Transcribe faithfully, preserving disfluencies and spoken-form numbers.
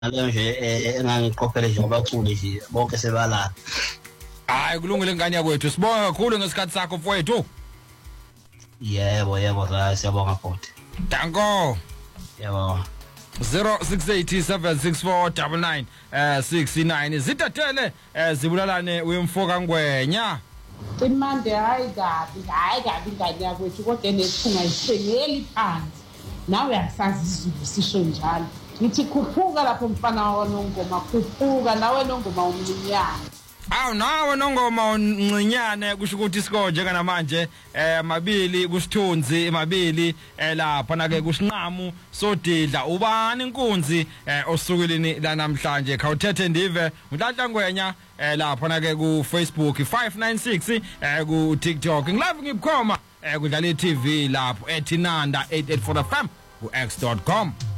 Alo nje engangiqophele nje ngabaculi nje bonke sebala. Hayi kulungile ngane yakwethu sibonga kakhulu ngesikhathi sakho mfowethu. Yebo yebo siyabonga futhi. Danko. Yebo. zero six eight seven six four nine nine eh six nine zitatele zibulalane uyemfoka ngwenya. Imande hayi kabi hayi kabi ngane yakwethu kodwa nephunga isengeli phansi. Nawe yasazi izulu sisho njalo. Ngithi khuphuka lapho mfana waNongoma khuphuka nawe Nongoma umncinyane. Awu nawe Nongoma umncinyane kusho ukuthi sikonje kana manje eh mabili kusithunzi emabili eh lapha na ke kusinqamu sodidla ubani inkunzi eh osukwini la namhlanje khawuthethe ndive uNhlanhla Ngwenya eh lapha na ke ku Facebook five nine six eh ku TikTok ngilavi ngibukhoma eh kudlala iTV lapho eThinanda eight eight four F M ku x dot com.